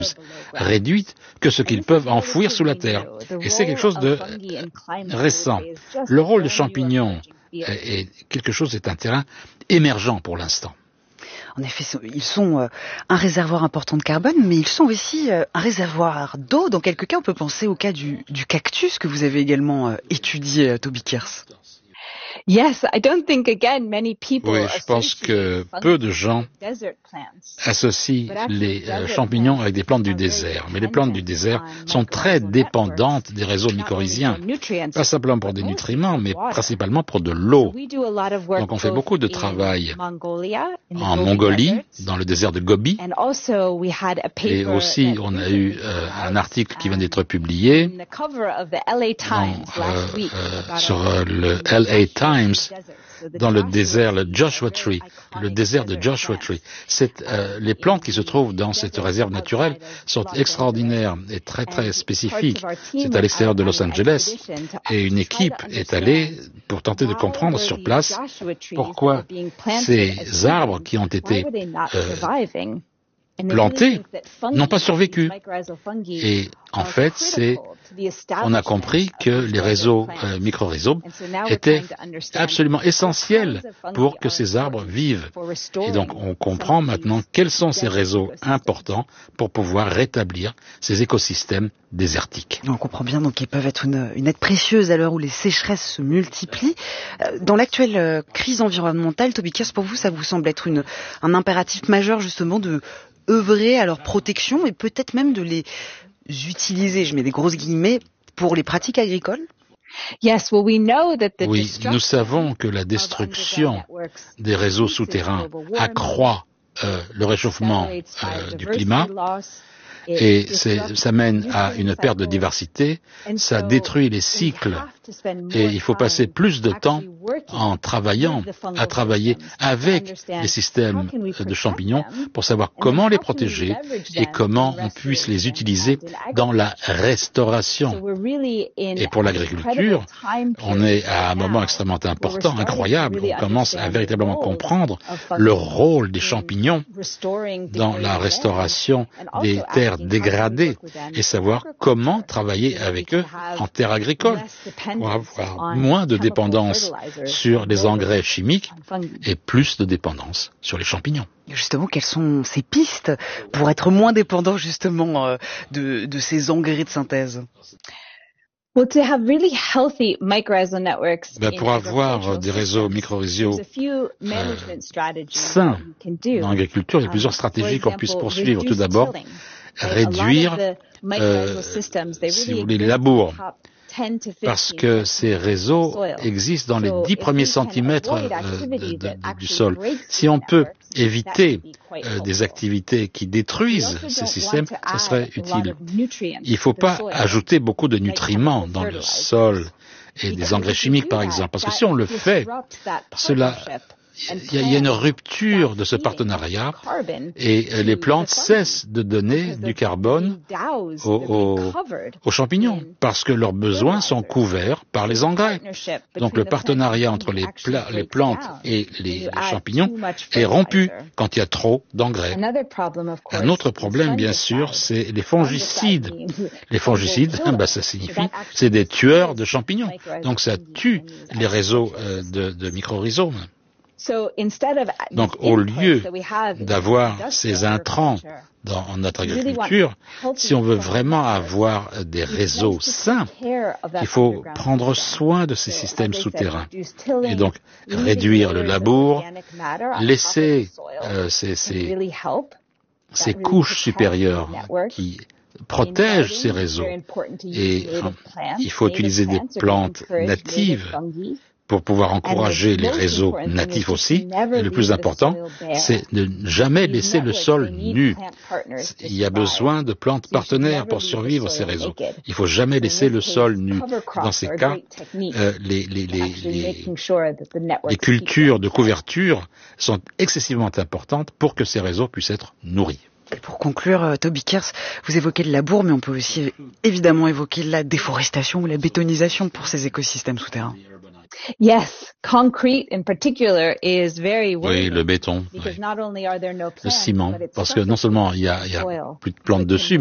réduite que ce qu'ils peuvent enfouir sous la terre. Et c'est quelque chose de récent. Le rôle des champignons est quelque chose, c'est un terrain émergent pour l'instant. En effet, ils sont un réservoir important de carbone, mais ils sont aussi un réservoir d'eau. Dans quelques cas, on peut penser au cas du cactus que vous avez également étudié, Toby Kears. Oui, je pense que peu de gens associent les champignons avec des plantes du désert. Mais les plantes du désert sont très dépendantes des réseaux mycorhiziens. Pas simplement pour des nutriments, mais principalement pour de l'eau. Donc on fait beaucoup de travail en Mongolie, dans le désert de Gobi. Et aussi, on a eu un article qui vient d'être publié sur le LA Times, dans le désert, le Joshua Tree, le désert de Joshua Tree. Les plantes qui se trouvent dans cette réserve naturelle sont extraordinaires et très très spécifiques. C'est à l'extérieur de Los Angeles et une équipe est allée pour tenter de comprendre sur place pourquoi ces arbres qui ont été plantés n'ont pas survécu. Et en fait, on a compris que les réseaux mycorhizomes étaient absolument essentiels pour que ces arbres vivent. Et donc, on comprend maintenant quels sont ces réseaux importants pour pouvoir rétablir ces écosystèmes désertiques. On comprend bien donc qu'ils peuvent être une aide précieuse à l'heure où les sécheresses se multiplient. Dans l'actuelle crise environnementale, Toby Kears, pour vous, ça vous semble être un impératif majeur justement de œuvrer à leur protection et peut-être même de les utiliser, je mets des grosses guillemets, pour les pratiques agricoles? Oui, nous savons que la destruction des réseaux souterrains accroît le réchauffement du climat et ça mène à une perte de diversité, ça détruit les cycles et il faut passer plus de temps à travailler avec les systèmes de champignons pour savoir comment les protéger et comment on puisse les utiliser dans la restauration. Et pour l'agriculture, on est à un moment extrêmement important, incroyable. On commence à véritablement comprendre le rôle des champignons dans la restauration des terres dégradées et savoir comment travailler avec eux en terre agricole pour avoir moins de dépendance sur les engrais chimiques et plus de dépendance sur les champignons. Justement, quelles sont ces pistes pour être moins dépendant justement de ces engrais de synthèse? Pour avoir des réseaux mycorhiziaux sains dans l'agriculture, il y a plusieurs stratégies qu'on puisse poursuivre. Tout d'abord, réduire, si vous voulez, les labours, parce que ces réseaux existent dans les 10 premiers centimètres du sol. Si on peut éviter des activités qui détruisent ces systèmes, ce serait utile. Il ne faut pas ajouter beaucoup de nutriments dans le sol et des engrais chimiques, par exemple, parce que si on le fait, il y a une rupture de ce partenariat et les plantes cessent de donner du carbone aux champignons parce que leurs besoins sont couverts par les engrais. Donc le partenariat entre les plantes et les champignons est rompu quand il y a trop d'engrais. Un autre problème, bien sûr, c'est les fongicides. Les fongicides, ça signifie, c'est des tueurs de champignons. Donc ça tue les réseaux de mycorhizomes. Donc, au lieu d'avoir ces intrants dans notre agriculture, si on veut vraiment avoir des réseaux sains, il faut prendre soin de ces systèmes souterrains. Et donc, réduire le labour, laisser ces couches supérieures qui protègent ces réseaux. Et il faut utiliser des plantes natives pour pouvoir encourager les réseaux natifs aussi. Et le plus important, c'est de ne jamais laisser le sol nu. Il y a besoin de plantes partenaires pour survivre ces réseaux. Il ne faut jamais laisser le sol nu. Dans ces cas, les cultures de couverture sont excessivement importantes pour que ces réseaux puissent être nourris. Et pour conclure, Toby Kears, vous évoquez le labour, mais on peut aussi évidemment évoquer la déforestation ou la bétonisation pour ces écosystèmes souterrains. Yes, concrete in particular is very oui, le béton, oui. Le ciment, parce que non seulement il y a plus de plantes dessus,